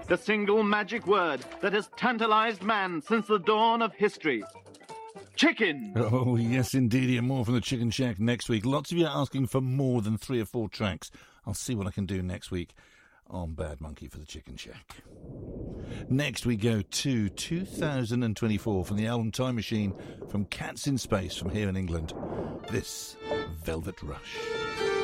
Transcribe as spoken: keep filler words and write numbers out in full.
The single magic word that has tantalized man since the dawn of history. Chicken! Oh, yes, indeed. And more from the Chicken Shack next week. Lots of you are asking for more than three or four tracks. I'll see what I can do next week on Bad Monkey for the Chicken Shack. Next we go to two thousand twenty-four from the album Time Machine from Cats in Space from here in England. This, Velvet Rush.